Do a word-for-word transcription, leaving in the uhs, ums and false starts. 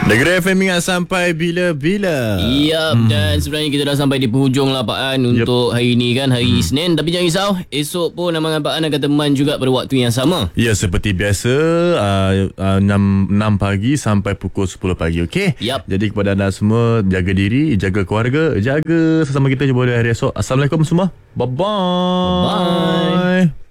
Negeri F M ingat sampai bila-bila. Yap, hmm. dan sebenarnya kita dah sampai di penghujung lah Pak An untuk yep. hari ni kan, hari hmm. Isnin. Tapi jangan risau, esok pun Abang dan Pak An akan teman juga pada waktu yang sama. Ya, seperti biasa uh, uh, enam pagi sampai pukul sepuluh pagi, okey? Yap. Jadi kepada anda semua, jaga diri, jaga keluarga, jaga sesama kita jumpa di hari esok. Assalamualaikum semua. Bye-bye. Bye.